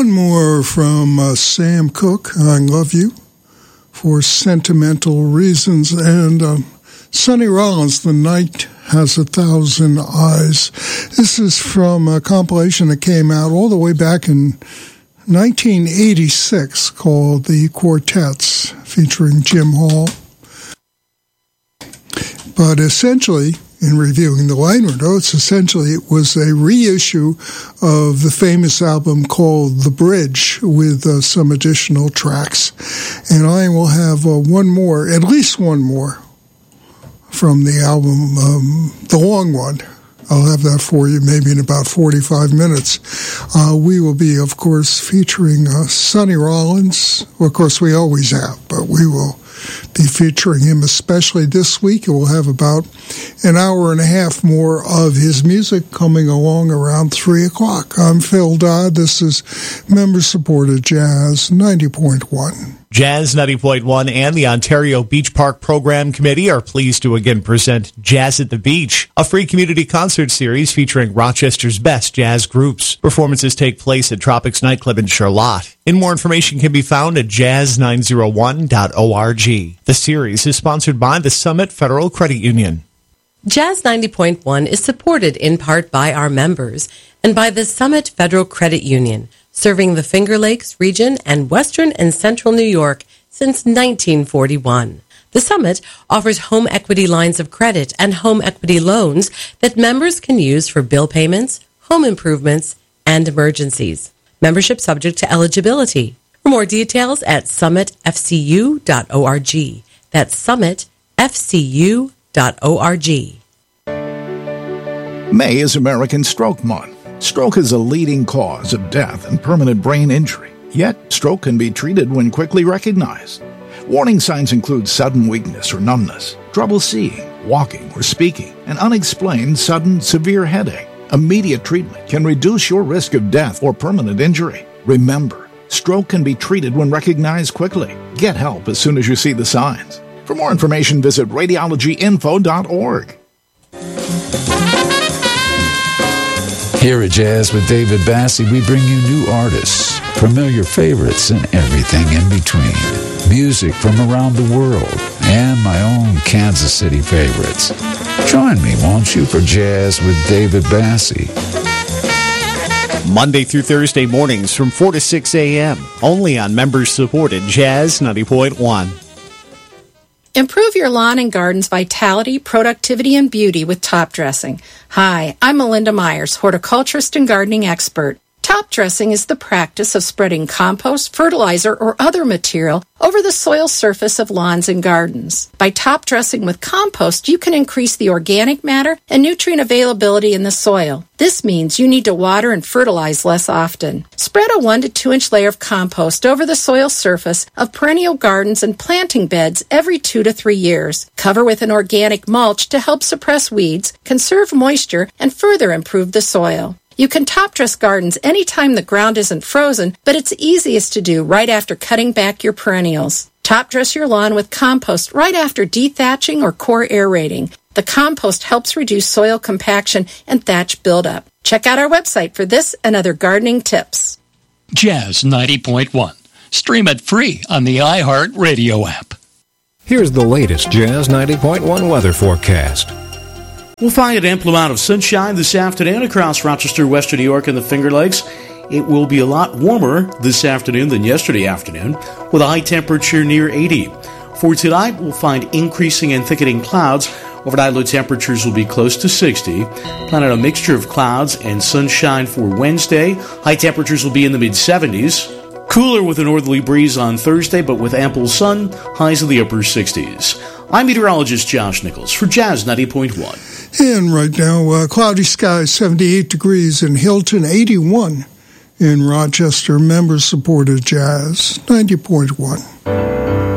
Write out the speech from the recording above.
One more from Sam Cooke, I Love You, for sentimental reasons. And Sonny Rollins, The Night Has 1,000 Eyes. This is from a compilation that came out all the way back in 1986 called The Quartets, featuring Jim Hall. But essentially, in reviewing the liner notes, essentially it was a reissue of the famous album called The Bridge with some additional tracks. And I will have one more, at least one more, from the album, the long one. I'll have that for you maybe in about 45 minutes. We will be, of course, featuring Sonny Rollins. Well, of course, we always have, but we will be featuring him especially this week. We'll have about an hour and a half more of his music coming along around 3 o'clock. I'm Phil Dodd. This is member-supported Jazz 90.1. Jazz 90.1 and the Ontario Beach Park Program Committee are pleased to again present Jazz at the Beach, a free community concert series featuring Rochester's best jazz groups. Performances take place at Tropics Nightclub in Charlotte. And more information can be found at jazz901.org. The series is sponsored by the Summit Federal Credit Union. Jazz 90.1 is supported in part by our members and by the Summit Federal Credit Union, serving the Finger Lakes region and western and central New York since 1941. The Summit offers home equity lines of credit and home equity loans that members can use for bill payments, home improvements, and emergencies. Membership subject to eligibility. For more details at summitfcu.org. That's summitfcu.org. May is American Stroke Month. Stroke is a leading cause of death and permanent brain injury. Yet, stroke can be treated when quickly recognized. Warning signs include sudden weakness or numbness, trouble seeing, walking, or speaking, and unexplained sudden severe headache. Immediate treatment can reduce your risk of death or permanent injury. Remember, stroke can be treated when recognized quickly. Get help as soon as you see the signs. For more information, visit radiologyinfo.org. Here at Jazz with David Bassie, we bring you new artists, familiar favorites, and everything in between. Music from around the world, and my own Kansas City favorites. Join me, won't you, for Jazz with David Bassie. Monday through Thursday mornings from 4 to 6 a.m. Only on members-supported Jazz 90.1. Improve your lawn and garden's vitality, productivity, and beauty with top dressing. Hi, I'm Melinda Myers, horticulturist and gardening expert. Top dressing is the practice of spreading compost, fertilizer, or other material over the soil surface of lawns and gardens. By top dressing with compost, you can increase the organic matter and nutrient availability in the soil. This means you need to water and fertilize less often. Spread a 1 to 2 inch layer of compost over the soil surface of perennial gardens and planting beds every 2 to 3 years. Cover with an organic mulch to help suppress weeds, conserve moisture, and further improve the soil. You can top dress gardens anytime the ground isn't frozen, but it's easiest to do right after cutting back your perennials. Top dress your lawn with compost right after dethatching or core aerating. The compost helps reduce soil compaction and thatch buildup. Check out our website for this and other gardening tips. Jazz 90.1. Stream it free on the iHeart Radio app. Here's the latest Jazz 90.1 weather forecast. We'll find an ample amount of sunshine this afternoon across Rochester, Western New York, and the Finger Lakes. It will be a lot warmer this afternoon than yesterday afternoon, with a high temperature near 80. For tonight, we'll find increasing and thickening clouds. Overnight low temperatures will be close to 60. Plan on a mixture of clouds and sunshine for Wednesday. High temperatures will be in the mid-70s. Cooler with a northerly breeze on Thursday, but with ample sun, highs in the upper 60s. I'm meteorologist Josh Nichols for Jazz 90.1. And right now, cloudy skies, 78 degrees in Hilton, 81 in Rochester. Members-supported Jazz 90.1.